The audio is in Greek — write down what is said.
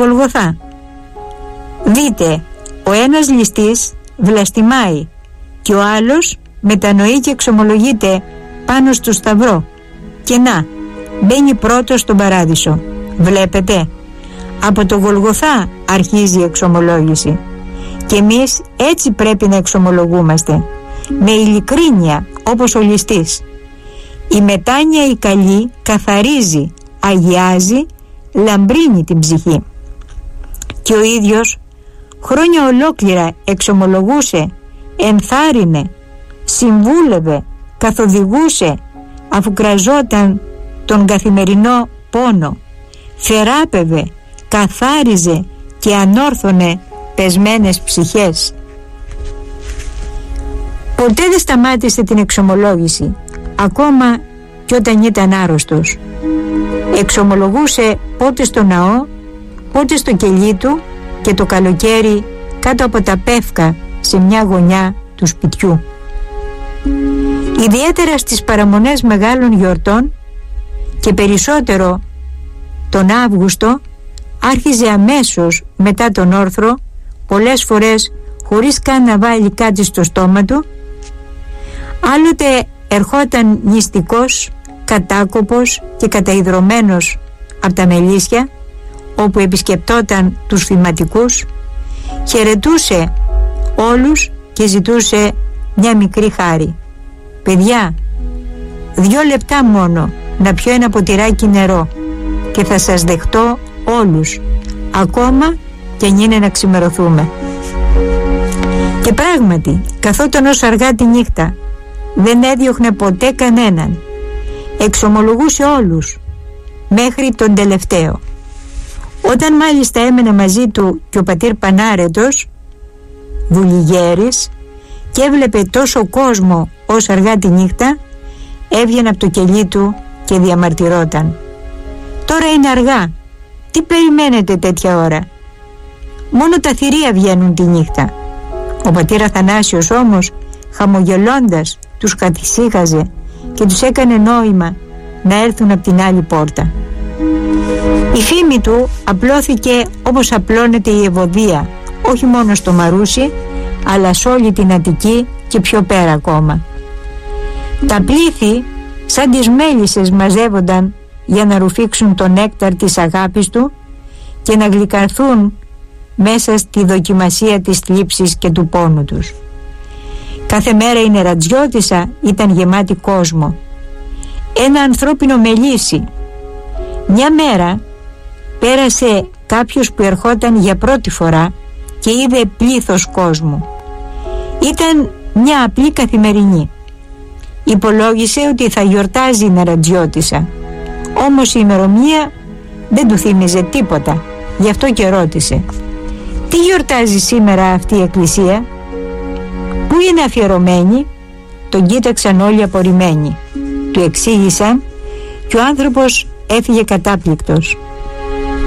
Γολγοθά. Δείτε, ο ένας ληστής βλαστημάει και ο άλλος μετανοεί και εξομολογείται πάνω στο σταυρό. Και να, μπαίνει πρώτος στον παράδεισο. Βλέπετε, από το Γολγοθά αρχίζει η εξομολόγηση. Και εμείς έτσι πρέπει να εξομολογούμαστε, με ειλικρίνεια, όπως ο ληστής. Η μετάνοια η καλή καθαρίζει, αγιάζει, λαμπρύνει την ψυχή. Και ο ίδιος χρόνια ολόκληρα εξομολογούσε, ενθάρρυνε, συμβούλευε, καθοδηγούσε, αφού κραζόταν τον καθημερινό πόνο, θεράπευε, καθάριζε και ανόρθωνε πεσμένες ψυχές. Ποτέ δεν σταμάτησε την εξομολόγηση, ακόμα κι όταν ήταν άρρωστος. Εξομολογούσε πότε στο ναό, πότε στο κελί του και το καλοκαίρι κάτω από τα πεύκα σε μια γωνιά του σπιτιού. Ιδιαίτερα στις παραμονές μεγάλων γιορτών και περισσότερο τον Αύγουστο, άρχιζε αμέσως μετά τον όρθρο, πολλές φορές χωρίς καν να βάλει κάτι στο στόμα του. Άλλοτε ερχόταν νηστικός, κατάκοπος και καταϊδρωμένος από τα μελίσια, όπου επισκεπτόταν τους θυματικούς, χαιρετούσε όλους και ζητούσε μια μικρή χάρη. «Παιδιά, 2 λεπτά μόνο να πιω ένα ποτηράκι νερό και θα σας δεχτώ όλους, ακόμα κι αν είναι να ξημερωθούμε». Και πράγματι καθόταν ως αργά τη νύχτα, δεν έδιωχνε ποτέ κανέναν, εξομολογούσε όλους μέχρι τον τελευταίο. Όταν μάλιστα έμενε μαζί του και ο πατήρ Πανάρετος, δουλιγέρης, και έβλεπε τόσο κόσμο ως αργά τη νύχτα, έβγαινε από το κελί του και διαμαρτυρόταν: «Τώρα είναι αργά, τι περιμένετε τέτοια ώρα? Μόνο τα θηρία βγαίνουν τη νύχτα». Ο πατήρ Αθανάσιος όμως, χαμογελώντας, τους καθησύχαζε και τους έκανε νόημα να έρθουν από την άλλη πόρτα. Η φήμη του απλώθηκε όπως απλώνεται η Ευωδία, όχι μόνο στο Μαρούσι, αλλά σε όλη την Αττική και πιο πέρα ακόμα. Τα πλήθη σαν τις μέλισσες μαζεύονταν για να ρουφήξουν το νέκταρ της αγάπης του και να γλυκαρθούν μέσα στη δοκιμασία της θλίψης και του πόνου τους. Κάθε μέρα η νερατζιώτισσα ήταν γεμάτη κόσμο, ένα ανθρώπινο μελίσι. Μια μέρα πέρασε κάποιος που ερχόταν για πρώτη φορά και είδε πλήθος κόσμου. Ήταν μια απλή καθημερινή. Υπολόγισε ότι θα γιορτάζει η νερατζιώτισσα, όμως η ημερομηνία δεν του θύμιζε τίποτα, γι' αυτό και ρώτησε: «Τι γιορτάζει σήμερα αυτή η εκκλησία? Πού είναι αφιερωμένη?» Τον κοίταξαν όλοι απορριμμένοι. Του εξήγησαν και ο άνθρωπος έφυγε κατάπληκτος.